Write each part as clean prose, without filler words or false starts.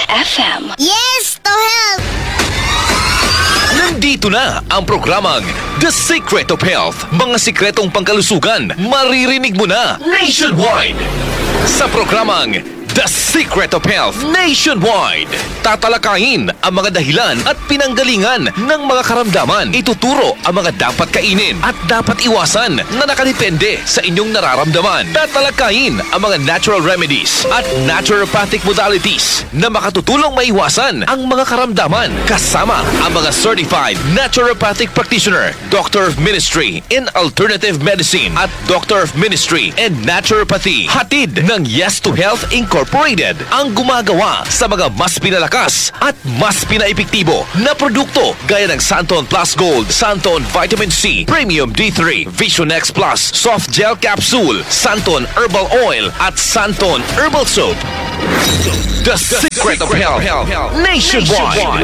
FM. Yes, to help! Nandito na ang programang The Secret of Health. Mga sikretong pangkalusugan, maririnig mo na nationwide. Sa programang The Secret of Health Nationwide, tatalakayin ang mga dahilan at pinanggalingan ng mga karamdaman. Ituturo ang mga dapat kainin at dapat iwasan na nakadepende sa inyong nararamdaman. Tatalakayin ang mga natural remedies at naturopathic modalities na makatutulong maiwasan ang mga karamdaman. Kasama ang mga certified naturopathic practitioner, Doctor of Ministry in Alternative Medicine at Doctor of Ministry in Naturopathy. Hatid ng Yes to Health Incorporated ang gumagawa sa mga mas pinalakas at mas pinaepektibo na produkto gaya ng Santon Plus Gold, Santon Vitamin C, Premium D3, Vision X Plus, Soft Gel Capsule, Santon Herbal Oil at Santon Herbal Soap. The Secret of Health Nationwide.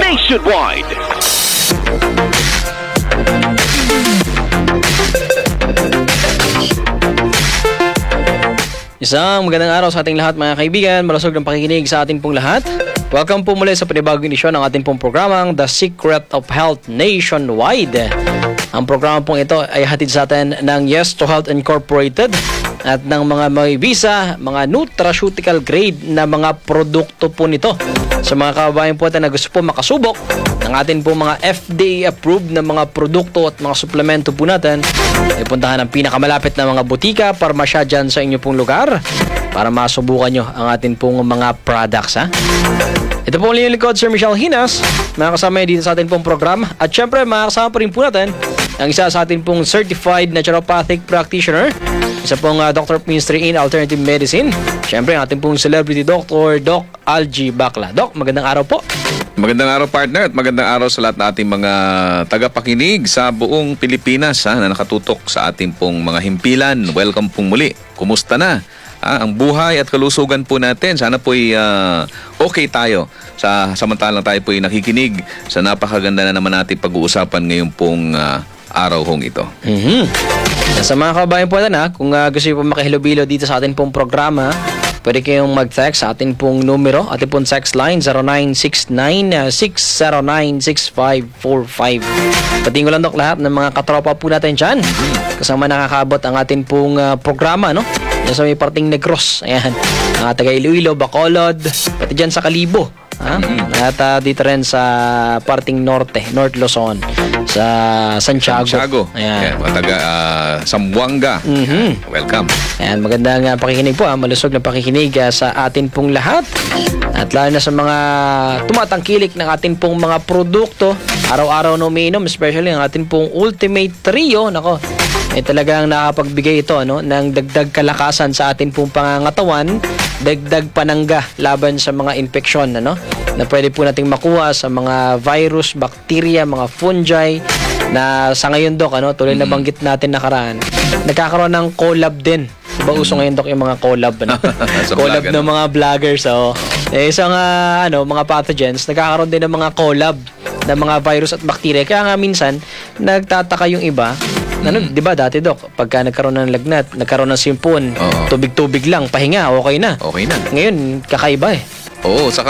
Isang magandang araw sa ating lahat mga kaibigan, malusog ng pakikinig sa ating pong lahat. Welcome po muli sa panibagong edisyon ng ating pong programang The Secret of Health Nationwide. Ang programa pong ito ay hatid sa atin ng Yes to Health Incorporated at ng mga may visa, mga nutraceutical grade na mga produkto po nito. Sa mga kababayan po na gusto po makasubok ng atin po mga FDA-approved na mga produkto at mga suplemento po natin, ay puntahan ang pinakamalapit na mga butika, parmasya dyan sa inyo pong lugar para masubukan nyo ang atin pong mga products. Ito po ang likod, Sir Michelle Hinas, mga kasama dito sa atin pong program. At syempre, mga kasama pa rin po natin ang isa sa atin pong certified naturopathic practitioner, isa pong Doctor of Ministry in Alternative Medicine. Syempre, ang ating pong celebrity doctor, Doc Algie Bacla. Doc, magandang araw po. Magandang araw partner at magandang araw sa lahat ng ating mga tagapakinig sa buong Pilipinas na nakatutok sa ating pong mga himpilan. Welcome pong muli. Kumusta na? Ang buhay at kalusugan po natin. Sana po'y okay tayo samantalang tayo po'y nakikinig sa napakaganda na naman natin pag-uusapan ngayon pong araw hong ito. Sa mga kababayan po natin kung gusto nyo po makihilobilo dito sa ating pong programa, pwede kayong mag-text sa ating pong numero, ating pong text line 0969-609-6545. Patingin ko lang Dok lahat ng mga katropa po natin dyan. Kasama nakakaabot ang ating pong programa, no? Yan sa may parting Negros. Ayan. Taga Iloilo, Bacolod, pati dyan sa Kalibo. At dito rin sa parting North Luzon, sa Santiago. Ayan. Taga Zamboanga. Welcome. Ayan, magandang pakikinig po. Malusog na pakikinig sa atin pong lahat. At lalo na sa mga tumatangkilik ng atin pong mga produkto, araw-araw na umiinom, especially ang atin pong Ultimate Trio. Nako, talagang nakapagbigay ito ng dagdag kalakasan sa atin pong pangangatawan, dagdag panangga laban sa mga infeksyon na pwede po nating makuha sa mga virus, bacteria, mga fungi na sa ngayon Dok, tuloy na banggit natin nakaraan, nagkakaroon ng collab din. Diba uso ngayon Dok yung mga collab collab ng mga vloggers isang mga pathogens, nagkakaroon din ng mga collab ng mga virus at bacteria. Kaya nga minsan nagtataka yung iba, di ba dati Dok, pagka nagkaroon ng lagnat, nagkaroon ng simpon, tubig-tubig lang, pahinga, okay na. Ngayon, kakaiba Oo, saka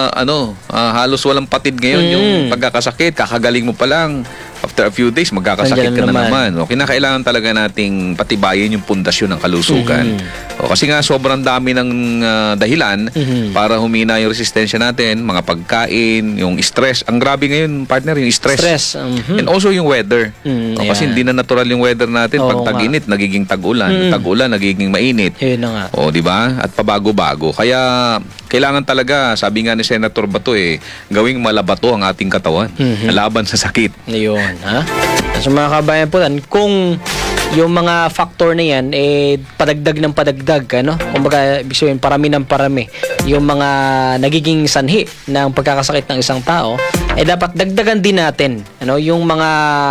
halos walang patid ngayon yung pagkakasakit, kakagaling mo pa lang. After a few days, magkakasakit ka na naman. Kinakailangan talaga nating patibayin yung pundasyon ng kalusugan. Kasi nga sobrang dami ng dahilan para humina yung resistensya natin, mga pagkain, yung stress. Ang grabe ngayon, partner, yung stress. And also yung weather. Kasi hindi na natural yung weather natin. Pag tag-init, nagiging tag-ulan. Tag-ulan, nagiging mainit. Yun na nga. Di ba? At pabago-bago. Kaya kailangan talaga, sabi nga ni Senator Bato, gawing malabato ang ating katawan. Laban sa sakit. Ayun. So mga kabayan po, kung yung mga factor na yan padagdag ng padagdag, kumbaga ibig sabihin parami ng parami yung mga nagiging sanhi ng pagkakasakit ng isang tao, dapat dagdagan din natin yung mga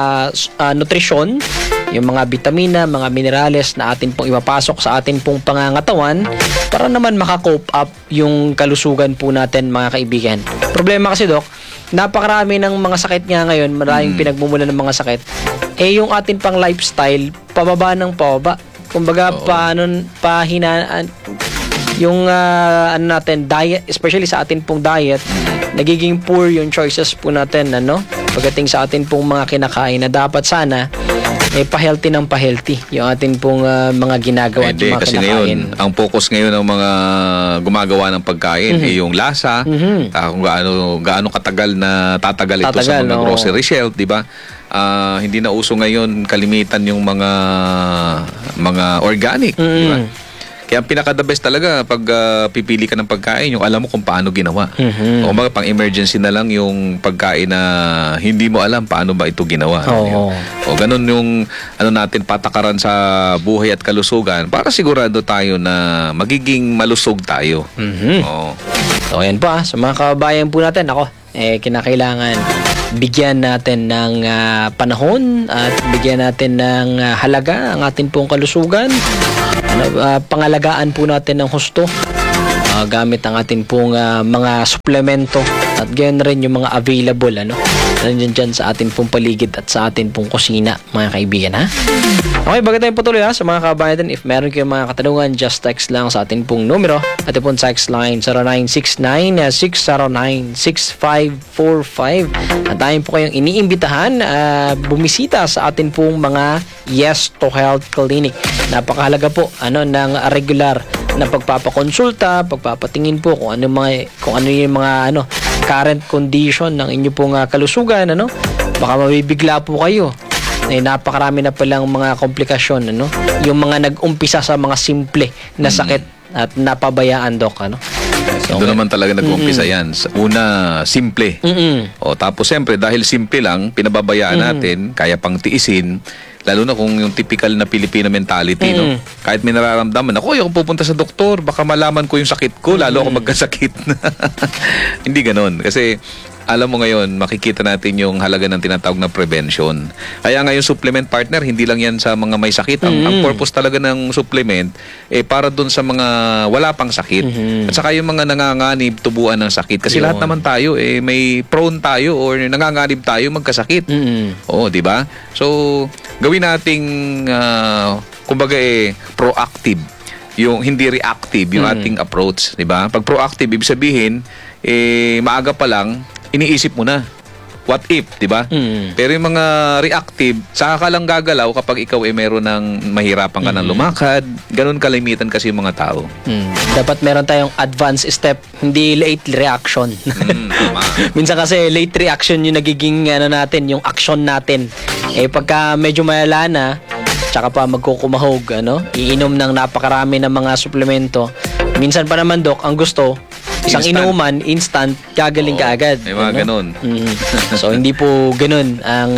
nutrisyon, yung mga bitamina, mga minerales na atin pong ipapasok sa atin pong pangangatawan para naman makakope up yung kalusugan po natin mga kaibigan. Problema kasi Dok, napakarami ng mga sakit nga ngayon, maraming pinagmumulan ng mga sakit. Yung atin pang lifestyle, pababa ng pababa. Kumbaga, pahinaan, yung ano natin, diet, especially sa atin pong diet, nagiging poor yung choices po natin, ano? Pagdating sa atin pong mga kinakain na dapat sana pa-healthy ng pa-healthy yung atin pong mga ginagawa at yung mga kasi kinakain. ngayon, ang focus ngayon ng mga gumagawa ng pagkain ay yung lasa, kung gaano katagal na tatagal ito sa mga grocery shelf, di ba? Hindi na uso ngayon kalimitan yung mga organic, di ba? Kaya ang pinaka-the best talaga pag pipili ka ng pagkain, yung alam mo kung paano ginawa. O mga pang-emergency na lang yung pagkain na hindi mo alam paano ba ito ginawa. O ganun yung natin patakaran sa buhay at kalusugan para sigurado tayo na magiging malusog tayo. So ayan po sa mga kababayan po natin, kinakailangan bigyan natin ng panahon at bigyan natin ng halaga ang atin pong kalusugan. Pangalagaan po natin ng husto gamit ang atin pong mga suplemento at gayon rin yung mga available nandiyan dyan sa atin pong paligid at sa atin pong kusina, mga kaibigan, ha? Okay, bago tayo patuloy sa mga kabayan natin, if meron kayong mga katanungan, just text lang sa atin pong numero at pong text line 0969-609-6545 at tayo po kayong iniimbitahan bumisita sa atin pong mga Yes to Health Clinic. Napakahalaga po ng regular na pagpapakonsulta, pagpapatingin po kung ano yung mga current condition ng inyo pong kalusugan, baka mabibigla po kayo. Napakarami na palang mga komplikasyon, yung mga nag-umpisa sa mga simple na sakit at napabayaan, Doc, So, doon naman talaga nag-umpisa yan. Una, simple. O, tapos siyempre, dahil simple lang, pinababayaan natin, kaya pang tiisin, lalo na kung yung typical na Filipino mentality, kahit may nararamdaman, ako pupunta sa doktor, baka malaman ko yung sakit ko, lalo ako magkasakit. Hindi ganon. Kasi, alam mo ngayon, makikita natin yung halaga ng tinatawag na prevention. Kaya ngayon supplement partner, hindi lang yan sa mga may sakit. Ang purpose talaga ng supplement, para dun sa mga wala pang sakit. At saka yung mga nanganganib, tubuan ng sakit. Kasi lahat naman tayo, may prone tayo or nanganganib tayo magkasakit. Oo, di ba? So, gawin nating, kumbaga proactive. Yung hindi reactive, yung ating approach. Di ba? Pag proactive, ibig sabihin, maaga pa lang, iniisip mo na. What if, di ba? Pero yung mga reactive, saka ka lang gagalaw kapag ikaw meron ng mahirapan ka ng lumakad. Ganun kalimitan kasi yung mga tao. Dapat meron tayong advance step, hindi late reaction. Minsan kasi late reaction yung nagiging natin, yung action natin. Pagka medyo malala na, tsaka pa magkukumahog, iinom ng napakarami ng mga suplemento. Minsan pa naman, Doc, ang gusto, isang inuman, instant, gagaling ka agad. May mga ganun. So, hindi po ganun ang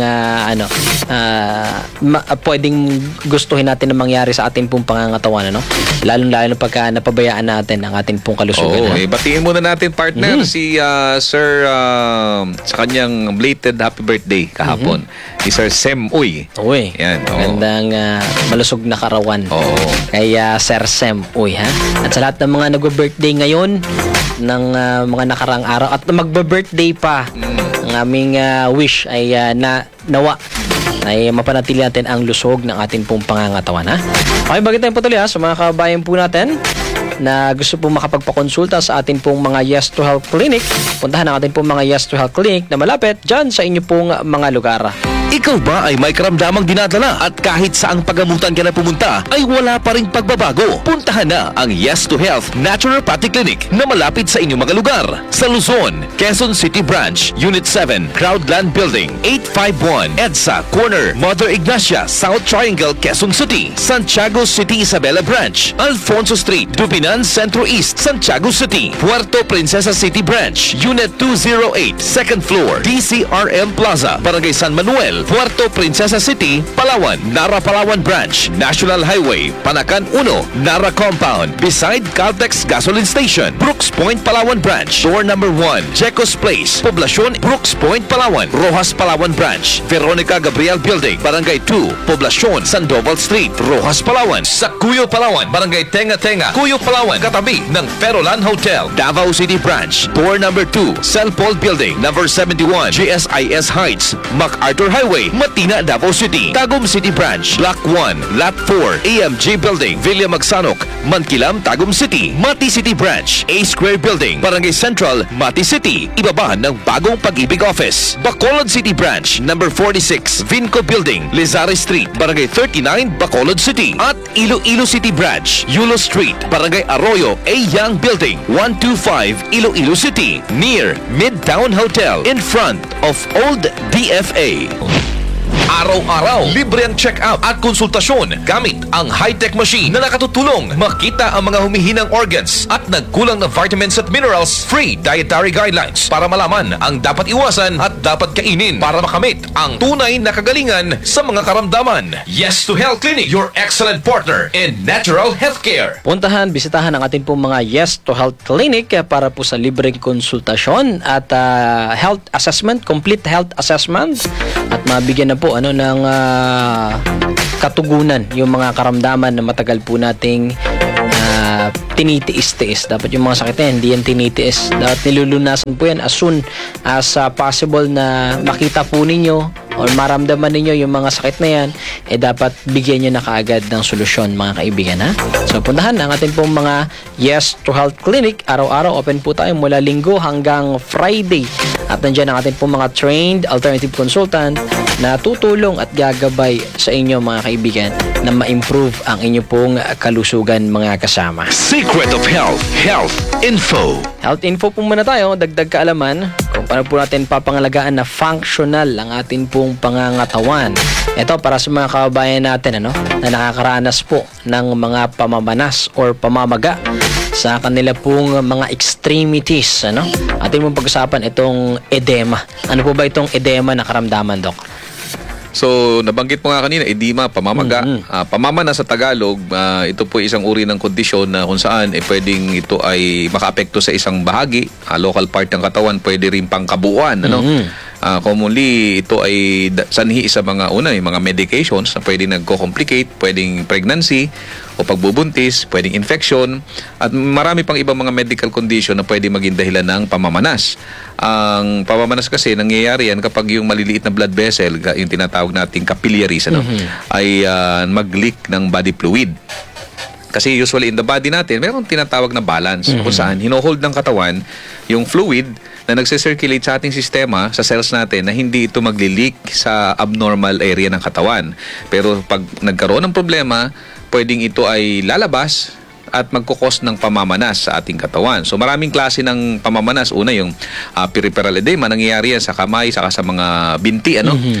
pwedeng gustuhin natin na mangyari sa ating pong pangangatawan, Lalo-lalo pagka napabayaan natin ang ating pong kalusugan. Batiin muna natin, partner, si Sir sa kanyang belated happy birthday kahapon. Si Sir Sem Uy. Yan. Magandang malusog na karawan. Kay Sir Sem Uy, ha? At sa lahat ng mga nagbe-birthday ngayon, ng mga nakarang araw at magbe-birthday pa, ang aming wish ay nawa ay mapanatili natin ang lusog ng ating pong pangangatawan, ha? Okay, bago tayo patuloy sa mga kababayan po natin na gusto pong makapagpakonsulta sa ating pong mga Yes to Health Clinic, puntahan ang ating pong mga Yes to Health Clinic na malapit dyan sa inyo pong mga lugar. Ikaw ba ay may karamdamang dinadala at kahit saang pagamutan ka na pumunta ay wala pa ring pagbabago? Puntahan na ang Yes to Health Naturopathic Clinic na malapit sa inyong mga lugar. Sa Luzon, Quezon City Branch, Unit 7, Crowdland Building, 851, EDSA Corner, Mother Ignacia, South Triangle, Quezon City, Santiago City Isabela Branch, Alfonso Street, Dupinan Centro East, Santiago City, Puerto Princesa City Branch, Unit 208, second floor, DCRM Plaza, Barangay San Manuel, Puerto Princesa City, Palawan, Nara Palawan Branch, National Highway, Panacan 1, Nara Compound, beside Caltex Gasoline Station, Brooks Point, Palawan Branch, door number 1, Jecos Place, Poblacion, Brooks Point, Palawan, Rojas Palawan Branch, Veronica Gabriel Building, Barangay 2, Poblacion, Sandoval Street, Rojas Palawan, sa Cuyo Palawan, Barangay Tenga Tenga, Cuyo Palawan, katabi ng Ferolan Hotel, Davao City Branch, door number 2, Celpol Building, number 71, GSIS Heights, MacArthur Highway, Matina, Davao City, Tagum City Branch, Block 1, Lot 4, AMG Building, Villa Magsanok, Mankilam, Tagum City, Mati City Branch, A Square Building, Barangay Central, Mati City, ibaba ng bagong Pag-ibig Office. Bacolod City Branch, number 46, Vinco Building, Lizari Street, Barangay 39, Bacolod City. At Iloilo City Branch, Yulo Street, Barangay Arroyo, A Young Building, 125, Iloilo City, near Midtown Hotel, in front of Old DFA. Araw-araw, libre ang check-up at konsultasyon gamit ang high-tech machine na nakatutulong makita ang mga humihinang organs at nagkulang na vitamins at minerals. Free dietary guidelines para malaman ang dapat iwasan at dapat kainin para makamit ang tunay na kagalingan sa mga karamdaman. Yes to Health Clinic, your excellent partner in natural healthcare. Puntahan, bisitahan ang ating pong mga Yes to Health Clinic para po sa libreng konsultasyon at health assessment, complete health assessment, at mabigyan na po ng katugunan yung mga karamdaman na matagal po nating tinitiis-tiis. Dapat yung mga sakit na hindi yan tinitiis. Dapat nilulunasan po yan as soon as possible na makita po ninyo o maramdaman ninyo yung mga sakit na yan, dapat bigyan nyo na kaagad ng solusyon, mga kaibigan, ha? So, puntahan ang ating pong mga Yes to Health Clinic. Araw-araw, open po tayo mula Linggo hanggang Friday. At nandiyan ang ating pong mga trained alternative consultant na tutulong at gagabay sa inyo, mga kaibigan, na ma-improve ang inyo pong kalusugan, mga kasama. Secret of Health, Health Info. Health info po muna tayo, dagdag kaalaman kung paano po natin papangalagaan na functional ang ating pong pangangatawan. Ito para sa mga kababayan natin na nakakaranas po ng mga pamamanas or pamamaga sa kanila pong mga extremities. Ating pong pag-usapan itong edema. Ano po ba itong edema na karamdaman, Doc? So, nabanggit mo nga kanina, edema, pamamaga. Pamamana sa Tagalog, ito po isang uri ng kondisyon na kung saan pwedeng ito ay makaapekto sa isang bahagi, local part ng katawan, pwede rin pangkabuuan. Commonly, ito ay sanhi sa mga mga medications na pwedeng nagko-complicate, pwedeng pregnancy o pagbubuntis, pwedeng infection, at marami pang ibang mga medical condition na pwedeng maging dahilan ng pamamanas. Ang pamamanas kasi nangyayari yan kapag yung maliliit na blood vessel, yung tinatawag nating capillaries, ay mag-leak ng body fluid. Kasi usually in the body natin, mayroong tinatawag na balance kung saan hinohold ng katawan yung fluid na nagse-circulate sa ating sistema, sa cells natin, na hindi ito magli-leak sa abnormal area ng katawan. Pero pag nagkaroon ng problema, pwedeng ito ay lalabas at magkukos ng pamamanas sa ating katawan. So maraming klase ng pamamanas. Una yung peripheral edema, nangyayari yan sa kamay, saka sa mga binti,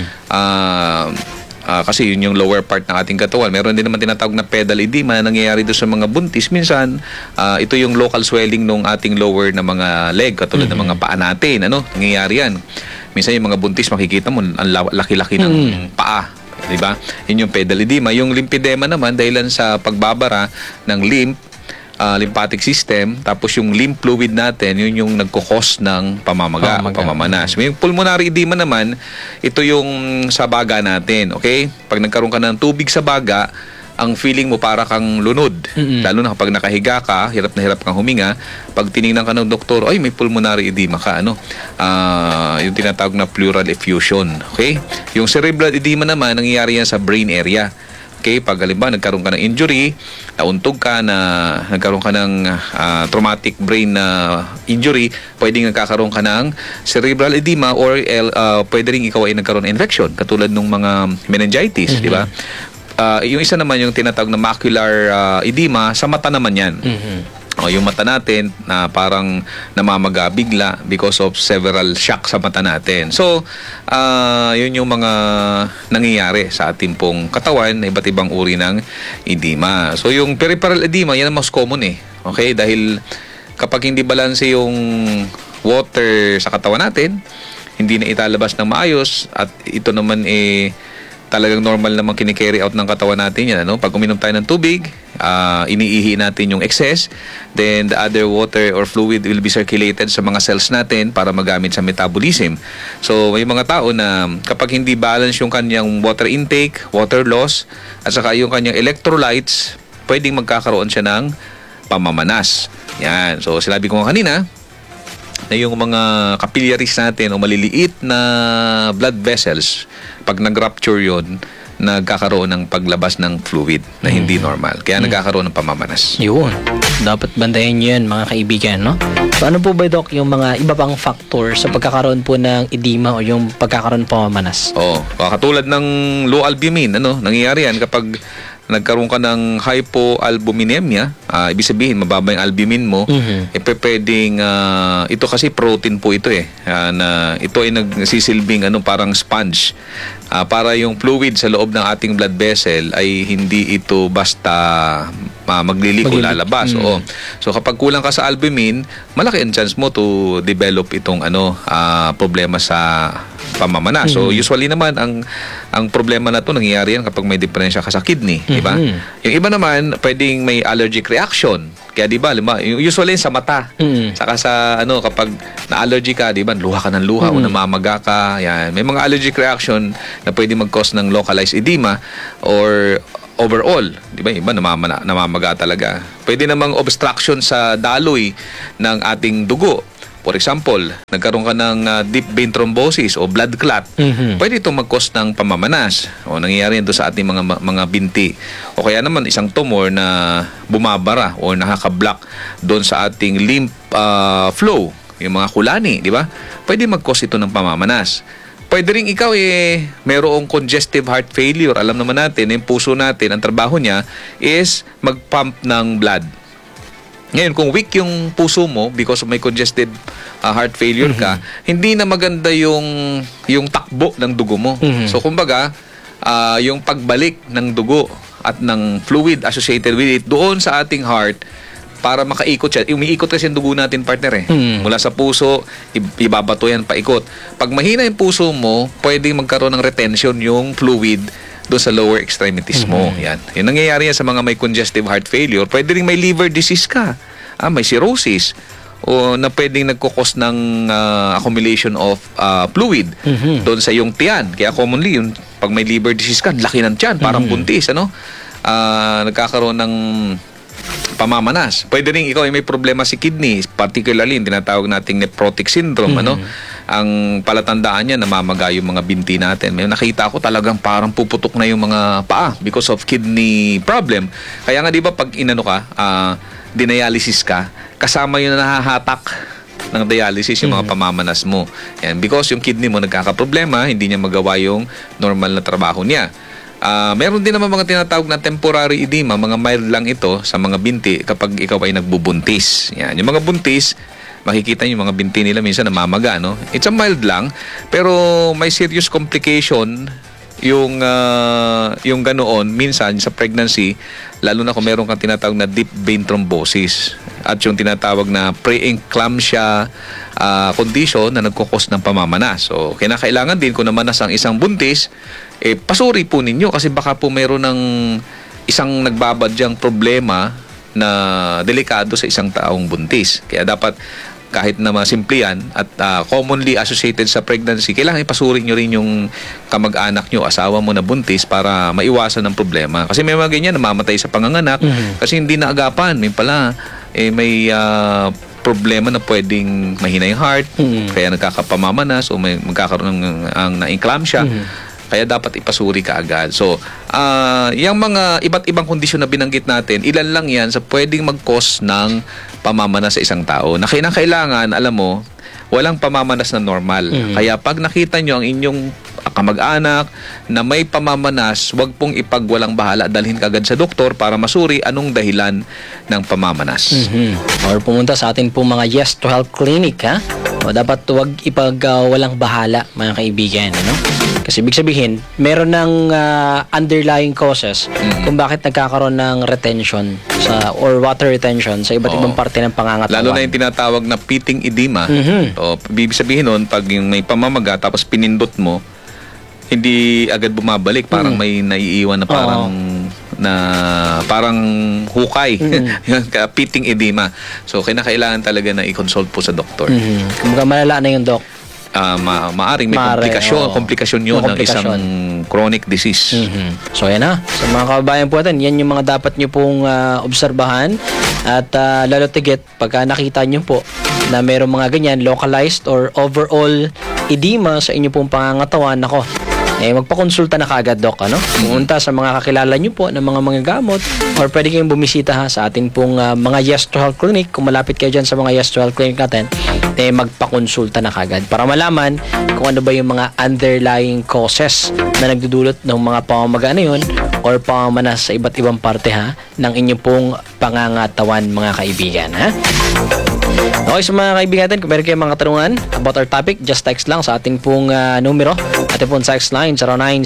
kasi yun yung lower part ng ating katawan. Meron din naman tinatawag na pedal edema na nangyayari doon sa mga buntis. Minsan, ito yung local swelling ng ating lower na mga leg, katulad ng mga paa natin. Nangyayari yan. Minsan yung mga buntis, makikita mo, ang laki-laki ng paa. Diba? Yun yung pedal edema. Yung lymphedema naman, dahilan sa pagbabara ng lymphatic system, tapos yung lymph fluid natin, yun yung nagkukos ng pamamanas. Yung pulmonary edema naman, ito yung sa baga natin, okay? Pag nagkaroon ka ng tubig sa baga, ang feeling mo para kang lunod. Lalo na kapag nakahiga ka, hirap na hirap kang huminga, pag tinignan ka ng doktor, ay may pulmonary edema ka, yung tinatawag na pleural effusion, okay? Yung cerebral edema naman, nangyayari yan sa brain area. Okay, pag halimbawa nagkaroon ka ng injury, nauntog ka, nagkaroon ka ng traumatic brain injury, pwedeng nagkakaroon ka ng cerebral edema or pwede rin ikaw ay nagkaroon ng infection katulad ng mga meningitis, di ba? Yung isa naman yung tinatawag na macular edema, sa mata naman yan. Yung mata natin na parang namamaga bigla because of several shock sa mata natin. So, yun yung mga nangyayari sa ating pong katawan na iba't ibang uri ng edema. So, yung peripheral edema, yan ang most common Okay? Dahil kapag hindi balanse yung water sa katawan natin, hindi na italabas ng maayos, at ito naman talagang normal namang kinikerry out ng katawan natin yan. Pag uminom tayo ng tubig, iniihi natin yung excess, then the other water or fluid will be circulated sa mga cells natin para magamit sa metabolism. So may mga tao na kapag hindi balance yung kanyang water intake, water loss, at saka yung kanyang electrolytes, pwedeng magkakaroon siya ng pamamanas. Yan. So sinabi ko kanina na yung mga capillaries natin o maliliit na blood vessels, pag nag-rupture yun, nagkakaroon ng paglabas ng fluid na hindi normal. Kaya nagkakaroon ng pamamanas. Yun. Dapat bandayan nyo yan, mga kaibigan, no? So, ano po ba, Doc, yung mga iba pang factor sa pagkakaroon po ng edema o yung pagkakaroon ng pamamanas? Oo. Katulad ng low albumin, nangyayari yan kapag nagkaroon ka ng hypoalbuminemia, ibig sabihin mababa yung albumin mo, pwedeng ito kasi protein po ito na ito ay nagsisilbing parang sponge para yung fluid sa loob ng ating blood vessel ay hindi ito basta magliliko, lalabas. Oo. So kapag kulang ka sa albumin, malaki ang chance mo to develop itong problema sa pamamanas. So usually naman ang problema na to nangyayari yan kapag may diferensya ka sa kidney, di ba? Yung iba naman pwedeng may allergic reaction. Kaya di ba, usually sa mata. Saka sa kapag na-allergy ka, di ba, luha ka ng luha o namamaga ka, yan. May mga allergic reaction na pwede mag-cause ng localized edema or overall, di ba, iba namamaga talaga. Pwede namang obstruction sa daloy ng ating dugo. For example, nagkaroon ka ng deep vein thrombosis o blood clot, pwede itong mag-cause ng pamamanas o nangyayari ito sa ating mga binti. O kaya naman isang tumor na bumabara o nakaka-block doon sa ating lymph flow, yung mga kulani, di ba? Pwede mag-cause ito ng pamamanas. Pwede rin ikaw mayroong congestive heart failure. Alam naman natin, yung puso natin, ang trabaho niya is mag-pump ng blood. Ngayon, kung weak yung puso mo because of may congested heart failure ka, hindi na maganda yung takbo ng dugo mo. So, kumbaga, yung pagbalik ng dugo at ng fluid associated with it doon sa ating heart para makaikot siya. Umiikot kasi yung dugo natin, partner Mula sa puso, ibabato yan paikot. Pag mahina yung puso mo, pwedeng magkaroon ng retention yung fluid doon sa lower extremities mo. Yan. Yung nangyayari yan sa mga may congestive heart failure, pwede rin may liver disease ka, may cirrhosis, o na pwedeng nagkukos ng accumulation of fluid doon sa iyong tiyan. Kaya commonly, yung pag may liver disease ka, laki ng tiyan, parang buntis, nagkakaroon ng pamamanas. Pwede rin ikaw ay may problema si kidney, particularly yung tinatawag nating nephrotic syndrome, ang palatandaan niya, namamaga yung mga binti natin. May nakita ko talagang parang puputok na yung mga paa because of kidney problem. Kaya nga, di ba, pag dinialysis ka, kasama yung nahahatak ng dialysis yung mga pamamanas mo. Yan, because yung kidney mo nagkakaproblema, hindi niya magawa yung normal na trabaho niya. Meron din naman mga tinatawag na temporary edema, mga mild lang ito sa mga binti kapag ikaw ay nagbubuntis. Yan, yung mga buntis, makikita niyo yung mga binti nila minsan namamaga, It's a mild lang, pero may serious complication yung ganoon minsan sa pregnancy, lalo na kung meron kang tinatawag na deep vein thrombosis at yung tinatawag na preeclampsia condition na nagkukos ng pamamanas. So, kinakailangan din kung namanas ang isang buntis, pasuri po ninyo kasi baka po meron ng isang nagbabadyang problema na delikado sa isang taong buntis. Kaya dapat kahit na masimple yan at commonly associated sa pregnancy, kailangan ipasuri nyo rin yung kamag-anak nyo, asawa mo na buntis para maiwasan ng problema. Kasi may mga ganyan, namamatay sa panganganak kasi hindi naagapan. May pala, may problema na pwedeng mahina yung heart, kaya nagkakapamamanas o may magkakaroon ng na-eclampsia. Kaya dapat ipasuri ka agad. So, yung mga iba't ibang kondisyon na binanggit natin, ilan lang yan sa pwedeng mag-cause ng pamamanas sa isang tao. Na kailangan, alam mo, walang pamamanas na normal. Kaya pag nakita nyo ang inyong kamag-anak na may pamamanas, wag pong ipagwalang bahala, dalhin kagad sa doktor para masuri anong dahilan ng pamamanas. Or pumunta sa atin po mga Yes to Health Clinic, O dapat wag ipagwalang bahala, mga kaibigan, Kasi ibig sabihin, meron ng underlying causes kung bakit nagkakaroon ng retention or water retention sa iba't ibang parte ng pangangatawan. Lalo na yung tinatawag na pitting edema. O, ibig sabihin nun, pag yung may pamamaga tapos pinindot mo, hindi agad bumabalik. Parang may naiiwan na parang hukay. Pitting edema. So, kinakailangan talaga na i-consult po sa doktor. Kumbaga malala na yung doc. Maaring may komplikasyon yun ng isang chronic disease. So yan na. Sa mga kababayan po natin, yan yung mga dapat nyo pong obserbahan at lalo tigit pagka nakita nyo po na mayroong mga ganyan localized or overall edema sa inyo pong pangangatawan, magpakonsulta na kaagad, Doc, ano? Pumunta sa mga kakilala nyo po ng mga gamot, or pwede kayong bumisita sa atin pong mga Yes to Health Clinic. Kung malapit kayo dyan sa mga Yes to Health Clinic natin, magpakonsulta na kaagad para malaman kung ano ba yung mga underlying causes na nagdudulot ng mga pamamaga na yun or pamamanas sa iba't ibang parte ng inyong pong pangangatawan, mga kaibigan. Okay, sa mga kaibigan natin, kung meron kayong mga katanungan about our topic, just text lang sa ating pong numero. Ating pong text line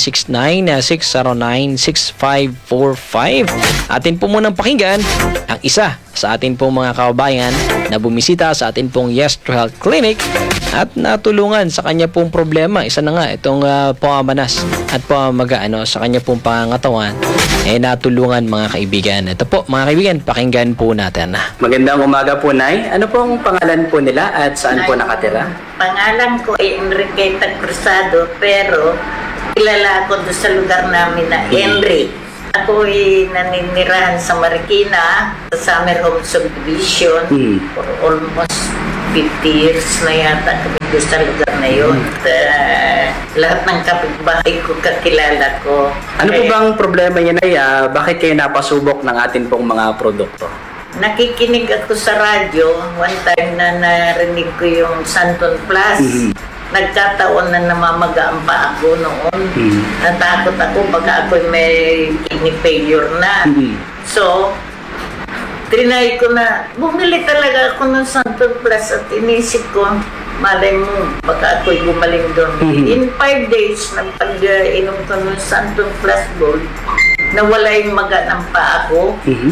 0969-609-6545. Atin po munang pakinggan ang isa sa atin pong mga kababayan na bumisita sa atin pong Yes to Health Clinic at natulungan sa kanya pong problema. Isa na nga itong pamamanas at pamamaga sa kanya pong pangangatawan, natulungan, mga kaibigan. Ito po, mga kaibigan, pakinggan po natin. Magandang umaga po, Nay. Ano pong pangalan po nila at saan po nakatira? Pangalan ko ay Enriqueta Cruzado, pero kilala ako doon sa lugar namin na Henry. Ako ay naninirahan sa Marikina, sa Summer Home Subdivision, for almost 50 years na yata kami doon sa lugar na yun. Lahat ng kapitbahay ko kakilala ko. Ano po bang problema niya, Nay? Bakit kayo napasubok ng atin pong mga produkto? Nakikinig ako sa radyo. One time na narinig ko yung Santon Plus. Nagkataon na namamaga ang paa ko noon. Natakot ako baka ako may kidney failure na. So, trinay ko na, bumili talaga ako ng Santon Plus at inisip ko, malay mo, baka ako'y gumaling doon. In 5 days, pag-inom ko ng Santon Plus Gold, nawala yung maga ng paa ko.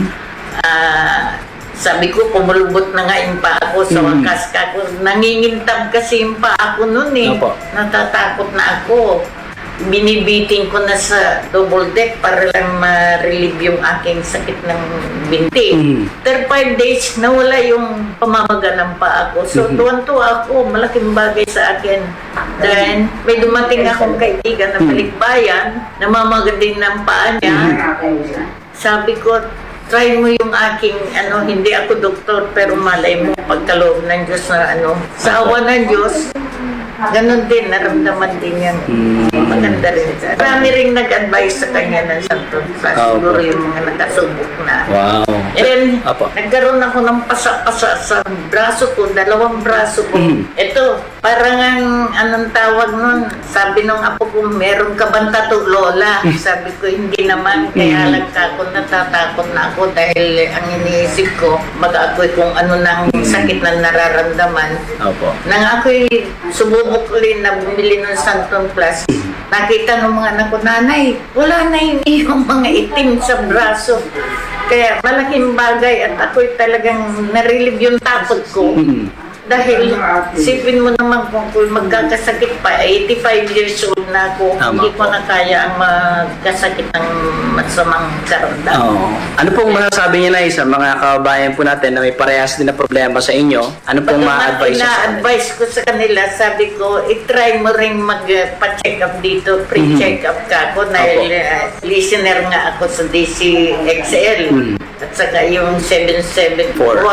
Sabi ko, pumulubot na nga yung paa ko sa wakas ka ko. Nangingintab kasi yung paa ko noon Natatakot na ako. Binibiting ko na sa double deck para lang ma-relieve yung aking sakit ng binti. After 5 days, nawala yung pamamaga ng paa ko. So, tuwan-tuwa ako. Malaking bagay sa akin. Then, may dumating akong kaibigan na balikbayan. Namamaga din ng paa niya. Sabi ko, try mo yung aking, hindi ako doktor, pero malay mo, pagkaloob ng Diyos na sa awa ng Diyos, ganun din, naramdaman din yan. Maganda rin siya. Marami rin nag-advise sa kanya ng Santon Plus. Siguro yung mga nakasubok na. Wow. And then, nagkaroon ako ng pasa-pasa sa braso ko, 2 braso ko. Ito, parang anong tawag nun, sabi nung apo ko, meron ka bang tattoo, Lola? Sabi ko, hindi naman, kaya lang ako natatakot na ako dahil ang iniisip ko, baka ako'y kung ano nang sakit na nararamdaman. Nang ako'y sububok ulit na bumili ng Santon Plus, nakita ng mga anak ko, nanay, wala na yung mga itim sa braso. Kaya malaking bagay at ako'y talagang narelieve yung takot ko. Dahil sipin mo naman kung magkakasakit pa, 85 years old na ako, hindi ko na kaya ang magkasakit ng masamang karamdaman. Ano pong masasabi niya, Nay, sa mga kababayan po natin na may parehas din na problema sa inyo? Ano pong ma-advise sa kanila? Ina-advise ko sa kanila, sabi ko, i-try mo rin magpa-check up dito, pre-check up ka ako, dahil listener nga ako sa DCXL. At saka yung 774.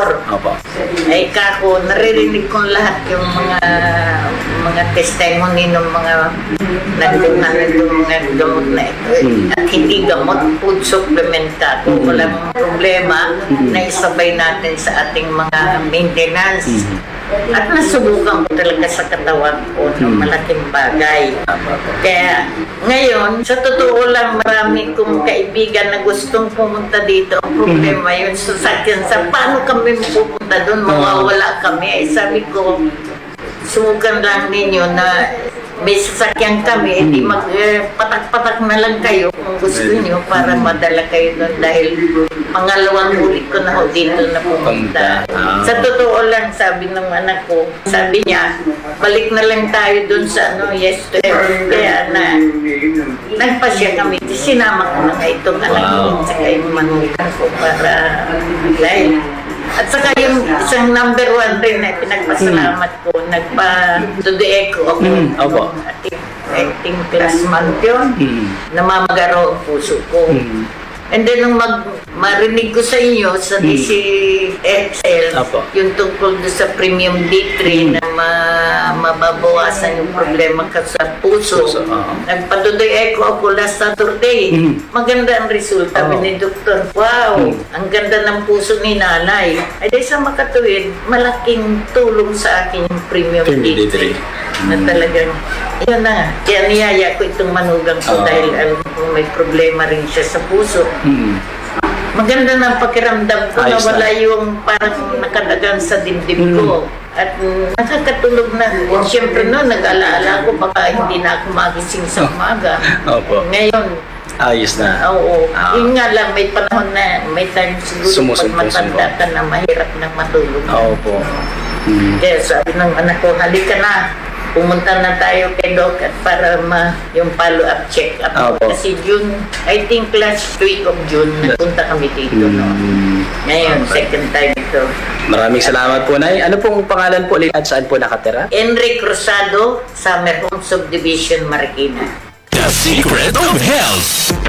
Ay kako, naririnig kong lahat yung mga testimony ng mga nagdungan ng mga gamot na ito. At hindi gamot, food supplement kako. Walang problema na isabay natin sa ating mga maintenance. At nasubukan ko talaga sa katawan ko ng malaking bagay. Kaya ngayon, sa totoo lang, marami kong kaibigan na gustong pumunta dito. Ang problema yun sa sakyan. Sa paano kami pupunta doon, mawawala kami. Sabi ko, subukan lang ninyo na may sasakyan kami, hindi magpatak-patak na lang kayo kung gusto nyo para madala kayo doon dahil pangalawang ulit ko na ho dito na pumunta. Sa totoo lang, sabi ng anak ko, sabi niya, balik na lang tayo doon sa Yes to Health. Kaya nagpasya kami. Sinama ko na itong anak ko sa yung manukan ko para dahil at saka yung isang number 1 rin na pinagpasalamat ko, nagpa-to-the-echo ako. Ating class month yun, namamagaro ang puso ko. And then nung marinig ko sa inyo sa DCXL Apo. yung tungkol doon sa Premium D3 na mababawasan yung problema ka sa puso. Nagpaduday ako last Saturday. Maganda ang resulta ni Doktor. Wow! Ang ganda ng puso ni nanay. Ay dahil sa makatuwid, malaking tulong sa akin yung Premium D3. Na talagang, yun na nga. Kaya niyaya ko itong manugang ko dahil alam ko may problema rin siya sa puso. Maganda na ang pakiramdam ko na Ayos wala na. yung parang nakadagan sa dibdib ko. At nakakatulog na. Siyempre no, nag-alaala ko baka hindi na ako magising sa umaga. Opo. Ngayon, Ayos na. oo. Yun nga lang, may panahon na, may time siguro pag matanda ka na mahirap na matulog. Opo. Kaya sabi ng anak ko, halika na. Pumunta na tayo kay Doc at para yung follow-up check-up. Opo. Kasi June, I think last week of June, napunta kami dito. No? Ngayon, second time ito. Maraming salamat po, Nay. Ano pong pangalan po ulit at saan po nakatira? Enric Rosado, Summer Home Subdivision, Marikina. The Secret of Health.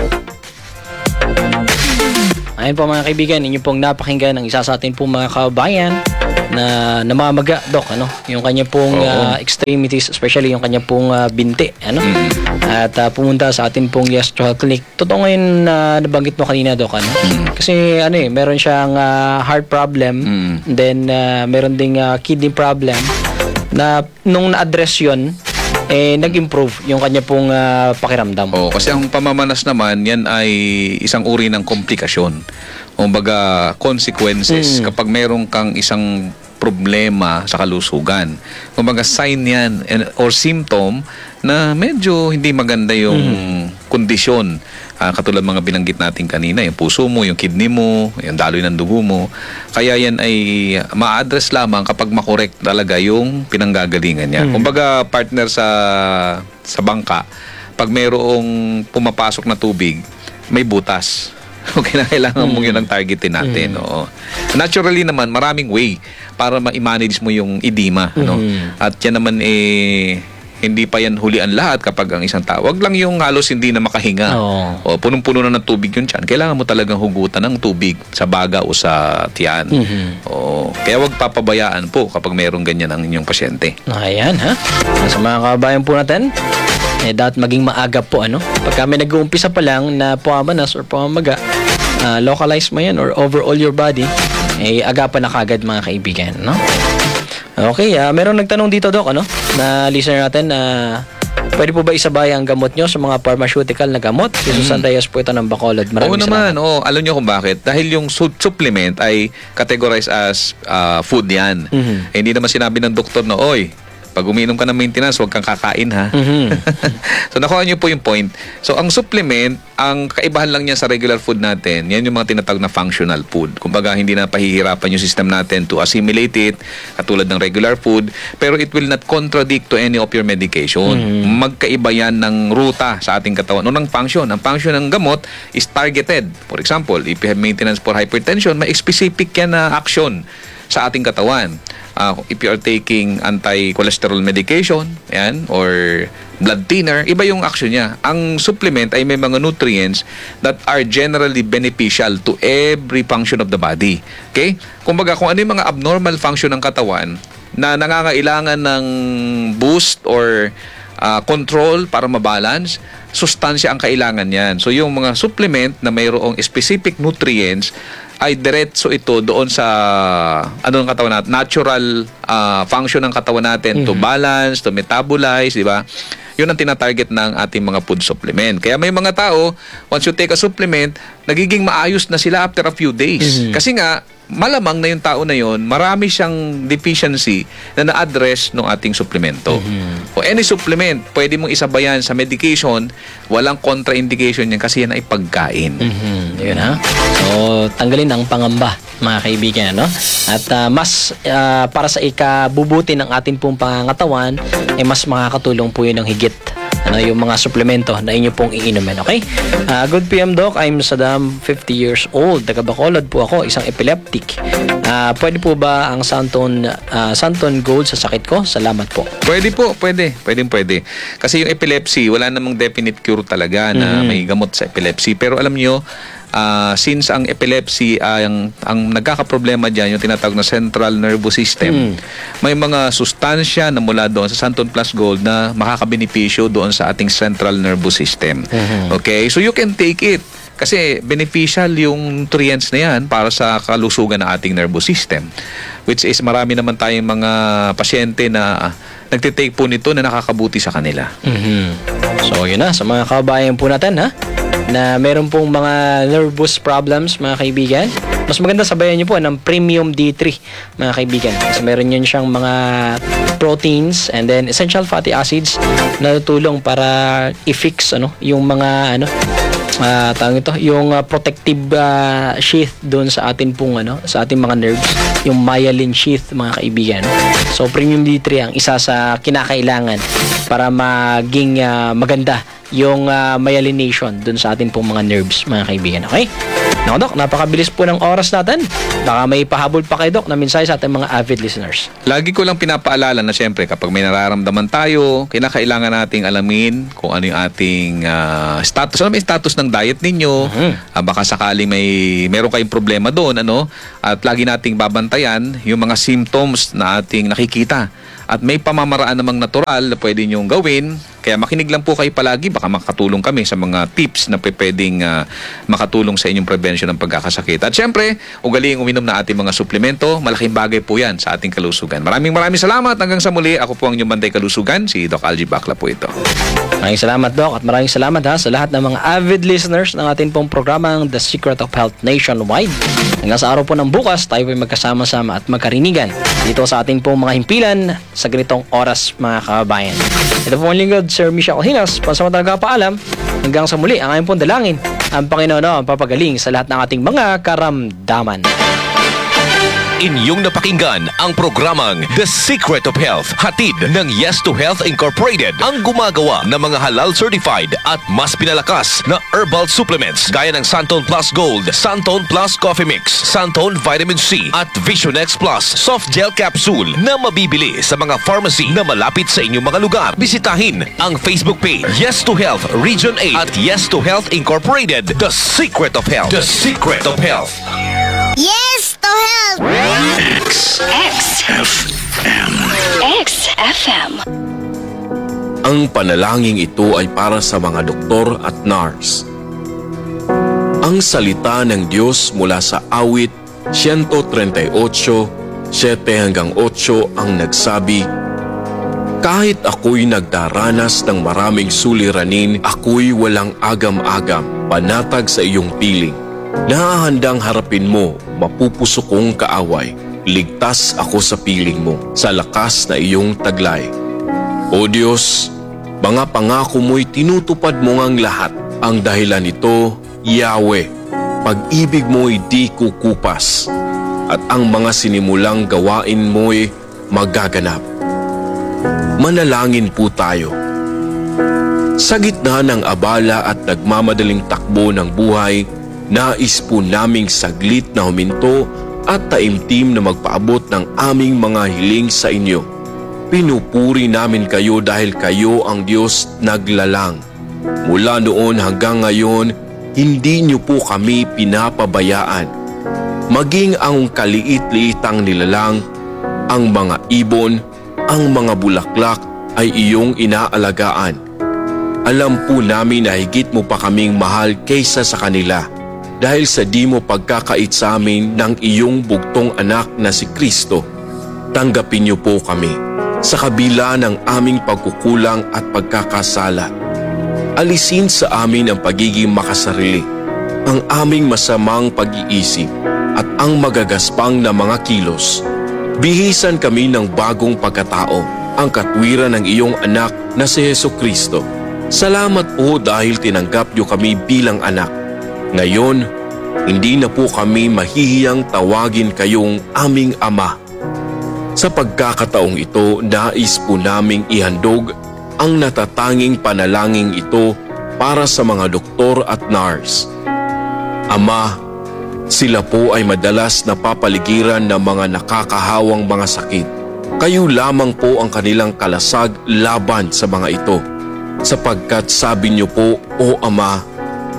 Ayun po mga kaibigan, inyo pong napakinggan ang isa sa atin pong mga kabayan na namamaga, Doc, ano? Yung kanya pong extremities, especially yung kanya pong binti, ano? At pumunta sa atin pong Yastro Clinic. Totoo ngayon na nabanggit mo kanina, Doc, ano? Kasi ano meron siyang heart problem, then meron ding kidney problem na nung na-address yun, nag-improve yung kanya pong pakiramdam. Kasi ang pamamanas naman, yan ay isang uri ng komplikasyon. Kumbaga, consequences kapag meron kang isang problema sa kalusugan. Kumbaga, sign yan or symptom na medyo hindi maganda yung kondisyon. Katulad mga binanggit natin kanina, yung puso mo, yung kidney mo, yung daloy ng dugo mo. Kaya yan ay ma-address lamang kapag makorek talaga yung pinanggagalingan niya. Kumbaga, partner sa bangka, pag mayroong pumapasok na tubig, may butas. Okay na, kailangan mong yun ang targetin natin. Oo. Naturally naman, maraming way para ma-manage mo yung edema. Ano? At yan naman hindi pa yan hulian lahat kapag ang isang tao. Wag lang yung halos hindi na makahinga. O punong-puno na ng tubig yun tiyan. Kailangan mo talagang hugutan ng tubig sa baga o sa tiyan. Kaya wag papabayaan po kapag mayroong ganyan ang inyong pasyente. Ayan, ha? Sa mga kabayan po natin, dapat maging maagap po, ano? Pagka may nag-uumpisa pa lang na pumamanas or pumamaga, localize mo yan or over all your body, agapan na kagad mga kaibigan, no? Okay, meron nagtanong dito, Doc, ano? Na listener natin, pwede po ba isabay ang gamot nyo sa mga pharmaceutical na gamot? Si Susan Reyes po ito ng Bacolod. Oo naman. Alam nyo kung bakit? Dahil yung supplement ay categorized as food yan. Hindi naman sinabi ng doktor na, oy, pag uminom ka ng maintenance, huwag kang kakain, ha? So, nakuha nyo po yung point. So, ang supplement, ang kaibahan lang niya sa regular food natin, yan yung mga tinatawag na functional food. Kumbaga, hindi na pahihirapan yung system natin to assimilate it, katulad ng regular food, pero it will not contradict to any of your medication. Magkaiba yan ng ruta sa ating katawan. Unang function. Ang function ng gamot is targeted. For example, if you have maintenance for hypertension, may specific yan na action sa ating katawan. If you are taking anti-cholesterol medication, yan, or blood thinner, iba yung action niya. Ang supplement ay may mga nutrients that are generally beneficial to every function of the body. Okay? Kumbaga, kung ano yung mga abnormal function ng katawan na nangangailangan ng boost or control para mabalance, sustansya ang kailangan yan. So, yung mga supplement na mayroong specific nutrients ay diretso ito doon sa ng katawan natin, natural function ng katawan natin to balance, to metabolize, di ba? Yun ang tinatarget ng ating mga food supplement. Kaya may mga tao, once you take a supplement, nagiging maayos na sila after a few days. Kasi nga, malamang na yung tao na yon, marami siyang deficiency na na-address ng ating suplemento. O any supplement, pwede mong isabayan sa medication, walang contraindication yan kasi yan ay pagkain. Yun, ha? So, tanggalin ang pangamba, mga kaibigan, no? At mas para sa ikabubuti ng ating pong pangangatawan, mas makakatulong po yun ng higit. Yung mga suplemento na inyo pong iinumin, okay? Good PM, Doc. I'm Saddam, 50 years old. Taga Bacolod po ako, isang epileptic. Pwede po ba ang Santon Gold sa sakit ko? Salamat po. Pwede po, pwede. Pwede. Kasi yung epilepsy, wala namang definite cure talaga na may gamot sa epilepsy. Pero alam nyo, since ang epilepsy, ang nagkakaproblema dyan, yung tinatawag na central nervous system, may mga sustansya na mula doon sa Santon Plus Gold na makakabenepisyo doon sa ating central nervous system. Okay? So you can take it. Kasi beneficial yung nutrients na yan para sa kalusugan ng ating nervous system. Which is marami naman tayong mga pasyente na nagtitake po nito na nakakabuti sa kanila. So yun na, sa mga kababayan po natin na meron pong mga nervous problems, mga kaibigan, mas maganda sabayan nyo po ng Premium D3, mga kaibigan. Kasi meron yun siyang mga proteins and then essential fatty acids na tutulong para i-fix yung mga tawag ito, yung protective sheath doon sa atin pong sa ating mga nerves, yung myelin sheath, mga kaibigan. So Premium D3 ang isa sa kinakailangan para maging maganda yung myelination doon sa atin pong mga nerves, mga kaibigan. Okay? Naku, Dok, napakabilis po ng oras natin. Baka may pahabol pa kay Dok na mensahe sa ating mga avid listeners. Lagi ko lang pinapaalala na siyempre kapag may nararamdaman tayo, kinakailangan nating alamin kung ano yung ating status. Ano may status ng diet ninyo? Baka sakaling meron kayong problema doon, at lagi nating babantayan yung mga symptoms na ating nakikita. At may pamamaraan namang natural na pwede nyong gawin. Kaya makinig lang po kayo palagi. Baka makatulong kami sa mga tips na pwedeng makatulong sa inyong prevention ng pagkakasakit. At syempre, ugaliing uminom na ating mga suplemento. Malaking bagay po yan sa ating kalusugan. Maraming salamat. Hanggang sa muli, ako po ang inyong Bantay Kalusugan. Si Doc Algie Bacla po ito. Maraming salamat, Doc. At maraming salamat sa lahat ng mga avid listeners ng ating pong programang The Secret of Health Nationwide. Hanggang sa araw po ng bukas, tayo po magkasama-sama at magkarinigan dito sa ating pong mga himpilan sa ganitong oras, mga kababayan. Ito po ang lingkod, Sir Michelle Hinas, pansamantala paalam. Hanggang sa muli, ang ayon pong dalangin, ang Panginoon ang papagaling sa lahat ng ating mga karamdaman. Inyong napakinggan ang programang The Secret of Health, hatid ng Yes to Health Incorporated, ang gumagawa ng mga halal certified at mas pinalakas na herbal supplements gaya ng Santon Plus Gold, Santon Plus Coffee Mix, Santon Vitamin C at Visionex Plus Soft Gel Capsule na mabibili sa mga pharmacy na malapit sa inyong mga lugar. Bisitahin ang Facebook page Yes to Health Region 8 at Yes to Health Incorporated, The Secret of Health. The Secret of Health. Yes to help! XFM. Ang panalangin ito ay para sa mga doktor at nurse. Ang salita ng Diyos mula sa awit 138, 7-8 ang nagsabi, kahit ako'y nagdaranas ng maraming suliranin, ako'y walang agam-agam, panatag sa iyong piling. Nahahandang harapin mo, mapupuso kong kaaway. Ligtas ako sa piling mo, sa lakas na iyong taglay. O Diyos, mga pangako mo'y tinutupad mo ngang lahat. Ang dahilan nito, Yahweh, pag-ibig mo'y di kukupas. At ang mga sinimulang gawain mo'y magaganap. Manalangin po tayo. Sa gitna ng abala at nagmamadaling takbo ng buhay, nais po naming saglit na huminto at taimtim na magpaabot ng aming mga hiling sa inyo. Pinupuri namin kayo dahil kayo ang Diyos naglalang. Mula noon hanggang ngayon, hindi niyo po kami pinapabayaan. Maging ang kaliit-liitang nilalang, ang mga ibon, ang mga bulaklak ay iyong inaalagaan. Alam po namin na higit mo pa kaming mahal kaysa sa kanila. Dahil sa di mo pagkakait sa amin ng iyong bugtong anak na si Kristo, tanggapin niyo po kami sa kabila ng aming pagkukulang at pagkakasala. Alisin sa amin ang pagiging makasarili, ang aming masamang pag-iisip at ang magagaspang na mga kilos. Bihisan kami ng bagong pagkatao, ang katwiran ng iyong anak na si Jesucristo. Salamat po dahil tinanggap niyo kami bilang anak. Ngayon, hindi na po kami mahihiyang tawagin kayong aming Ama. Sa pagkakataong ito, nais po naming ihandog ang natatanging panalangin ito para sa mga doktor at nurse. Ama, sila po ay madalas napapaligiran ng mga nakakahawang mga sakit. Kayo lamang po ang kanilang kalasag laban sa mga ito. Sapagkat sabi niyo po, O Ama,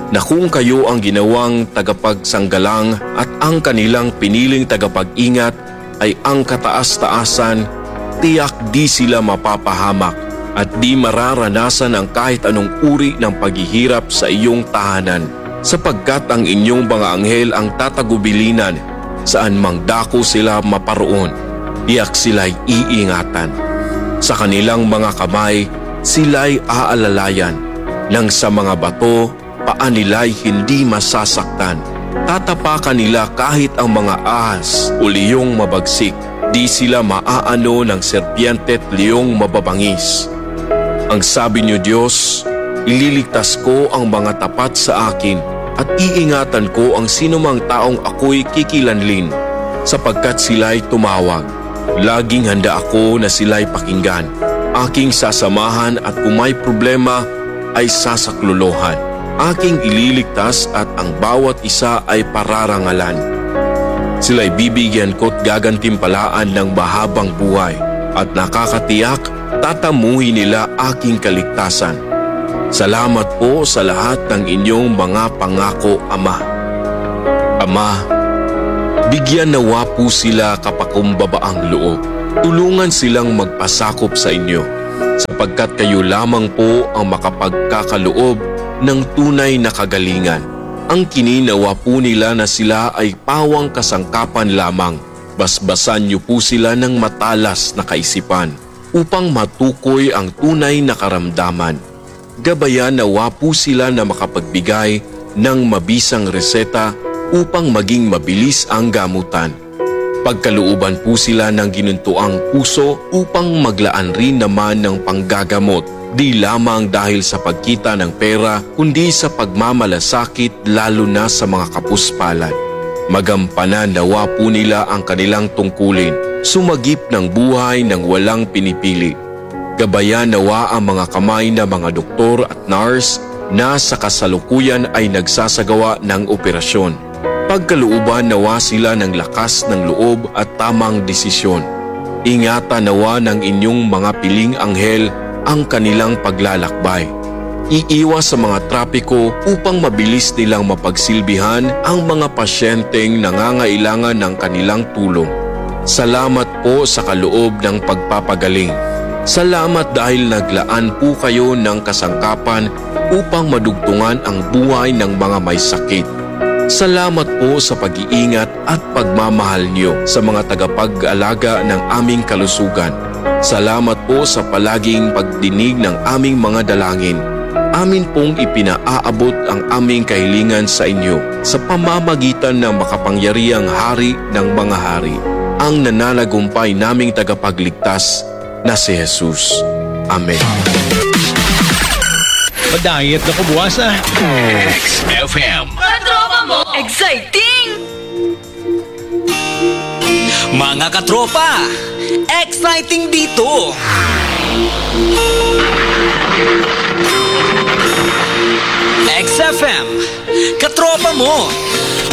na kung kayo ang ginawang tagapagsanggalang at ang kanilang piniling tagapag-ingat ay ang kataas-taasan, tiyak di sila mapapahamak at di mararanasan ang kahit anong uri ng paghihirap sa iyong tahanan, sapagkat ang inyong mga anghel ang tatagubilinan saan mang dako sila maparoon, tiyak sila'y iingatan. Sa kanilang mga kamay, sila'y aalalayan, nang sa mga bato, paa nila'y hindi masasaktan. Tatapakan nila kahit ang mga ahas o liyong mabagsik, di sila maaano ng serpiente at liyong mababangis. Ang sabi niyo Diyos, ililigtas ko ang mga tapat sa akin at iingatan ko ang sinumang taong ako'y kikilanlin, sapagkat sila'y tumawag. Laging handa ako na sila'y pakinggan. Aking sasamahan at kung may problema ay sasaklolohan. Aking ililigtas at ang bawat isa ay pararangalan. Sila'y bibigyan ko't gagantimpalaan ng mahabang buhay at nakakatiyak tatamuhin nila aking kaligtasan. Salamat po sa lahat ng inyong mga pangako, Ama. Ama, bigyan nawa po sila kapakumbabaang loob. Tulungan silang magpasakop sa inyo, sapagkat kayo lamang po ang makapagkakaloob ng tunay na kagalingan. Ang kininawa po nila na sila ay pawang kasangkapan lamang. Basbasan niyo po sila ng matalas na kaisipan upang matukoy ang tunay na karamdaman. Gabayan nawa po sila na makapagbigay ng mabisang reseta upang maging mabilis ang gamutan. Pagkalooban po sila ng ginuntuang puso upang maglaan rin naman ng panggagamot, di lamang dahil sa pagkita ng pera kundi sa pagmamalasakit lalo na sa mga kapuspalad. Magampanan nawa po nila ang kanilang tungkulin, sumagip ng buhay ng walang pinipili. Gabayan nawa ang mga kamay na mga doktor at nurse na sa kasalukuyan ay nagsasagawa ng operasyon. Pagkalooban nawa sila ng lakas ng loob at tamang desisyon. Ingatan nawa ng inyong mga piling anghel ang kanilang paglalakbay. Iiwas sa mga trapiko upang mabilis nilang mapagsilbihan ang mga pasyenteng nangangailangan ng kanilang tulong. Salamat po sa kaloob ng pagpapagaling. Salamat dahil naglaan po kayo ng kasangkapan upang madugtungan ang buhay ng mga may sakit. Salamat po sa pag-iingat at pagmamahal niyo sa mga tagapag-alaga ng aming kalusugan. Salamat po sa palaging pagdinig ng aming mga dalangin. Amin pong ipinaaabot ang aming kahilingan sa inyo sa pamamagitan ng makapangyarihang Hari ng mga hari, ang nananagumpay naming tagapagligtas na si Jesus. Amen. Diet na ko buwas ah. XFM. Exciting! Mga katropa, exciting dito! XFM, katropa mo,